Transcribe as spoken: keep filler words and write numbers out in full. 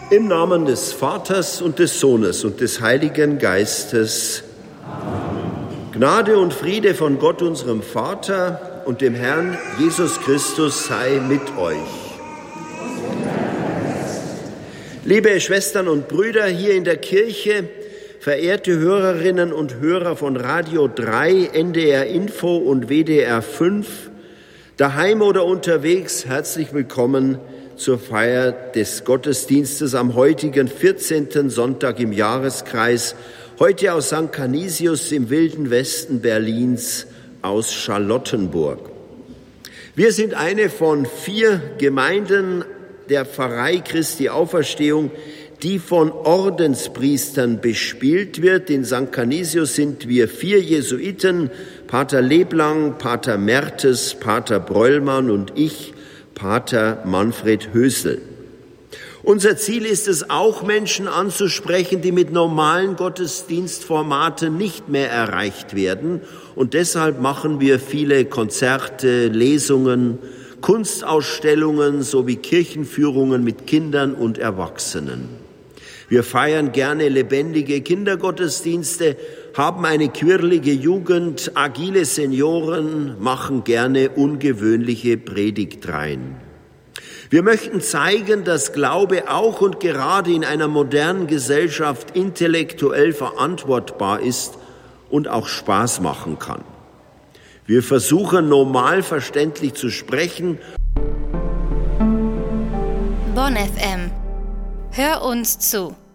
Im Namen des Vaters und des Sohnes und des Heiligen Geistes. Amen. Gnade und Friede von Gott, unserem Vater, und dem Herrn Jesus Christus sei mit euch. Liebe Schwestern und Brüder hier in der Kirche, verehrte Hörerinnen und Hörer von Radio drei, N D R Info und W D R fünf, daheim oder unterwegs, herzlich willkommen zur Feier des Gottesdienstes am heutigen vierzehnten Sonntag im Jahreskreis, heute aus Sankt Canisius im wilden Westen Berlins aus Charlottenburg. Wir sind eine von vier Gemeinden der Pfarrei Christi Auferstehung, die von Ordenspriestern bespielt wird. In Sankt Canisius sind wir vier Jesuiten, Pater Leblang, Pater Mertes, Pater Brollmann und ich, Pater Manfred Hösel. Unser Ziel ist es auch, Menschen anzusprechen, die mit normalen Gottesdienstformaten nicht mehr erreicht werden. Und deshalb machen wir viele Konzerte, Lesungen, Kunstausstellungen sowie Kirchenführungen mit Kindern und Erwachsenen. Wir feiern gerne lebendige Kindergottesdienste, haben eine quirlige Jugend, agile Senioren, machen gerne ungewöhnliche Predigtreihen. Wir möchten zeigen, dass Glaube auch und gerade in einer modernen Gesellschaft intellektuell verantwortbar ist und auch Spaß machen kann. Wir versuchen normal verständlich zu sprechen. Bonn F M. Hör uns zu.